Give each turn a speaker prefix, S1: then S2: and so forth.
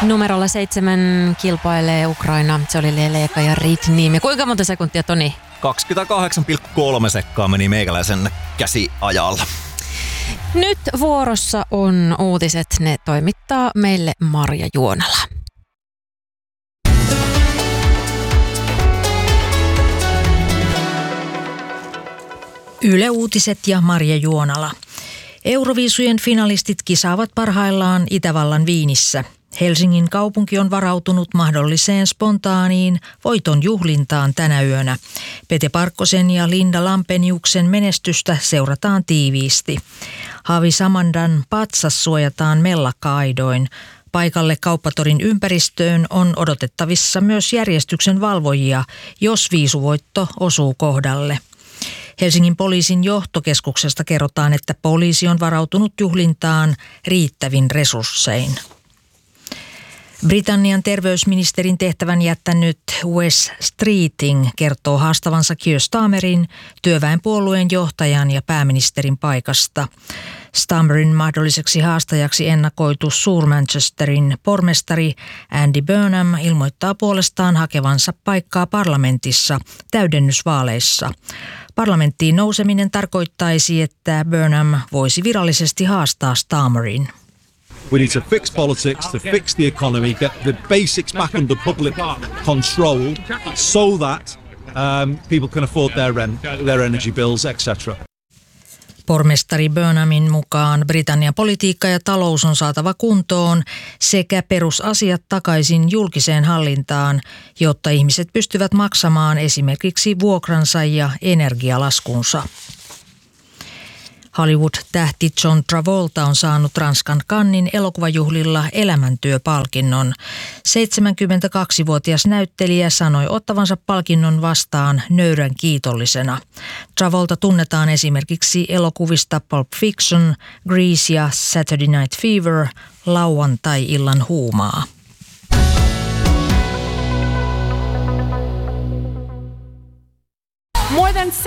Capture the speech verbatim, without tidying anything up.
S1: Numerolla seitsemän kilpailee Ukraina. Se oli Leleka ja Ritniemi. Kuinka monta sekuntia, Toni?
S2: kaksikymmentäkahdeksan pilkku kolme sekkaa meni meikäläisen käsiajalla.
S1: Nyt vuorossa on uutiset. Ne toimittaa meille Marja Juonala.
S3: Yle Uutiset ja Marja Juonala. Euroviisujen finalistit kisaavat parhaillaan Itävallan Viinissä. Helsingin kaupunki on varautunut mahdolliseen spontaaniin voiton juhlintaan tänä yönä. Pete Parkkosen ja Linda Lampeniuksen menestystä seurataan tiiviisti. Haavi Samandan patsas suojataan mellakka-aidoin. Paikalle kauppatorin ympäristöön on odotettavissa myös järjestyksen valvojia, jos viisuvoitto osuu kohdalle. Helsingin poliisin johtokeskuksesta kerrotaan, että poliisi on varautunut juhlintaan riittävin resurssein. Britannian terveysministerin tehtävän jättänyt Wes Streeting kertoo haastavansa Keir Starmerin, työväenpuolueen johtajan ja pääministerin paikasta. Starmerin mahdolliseksi haastajaksi ennakoitu Suur-Manchesterin pormestari Andy Burnham ilmoittaa puolestaan hakevansa paikkaa parlamentissa täydennysvaaleissa. Parlamenttiin nouseminen tarkoittaisi, että Burnham voisi virallisesti haastaa Starmerin.
S4: We need to fix politics, to fix the economy, get the basics back under public control so that um, people can afford their rent, their energy bills, et cetera.
S3: Pormestari Burnhamin mukaan Britannian politiikka ja talous on saatava kuntoon sekä perusasiat takaisin julkiseen hallintaan, jotta ihmiset pystyvät maksamaan esimerkiksi vuokransa ja energialaskunsa. Hollywood-tähti John Travolta on saanut Ranskan Cannesin elokuvajuhlilla elämäntyöpalkinnon. seitsemänkymmentäkaksivuotias näyttelijä sanoi ottavansa palkinnon vastaan nöyrän kiitollisena. Travolta tunnetaan esimerkiksi elokuvista Pulp Fiction, Grease ja Saturday Night Fever, lauantai-illan huumaa.
S5: More than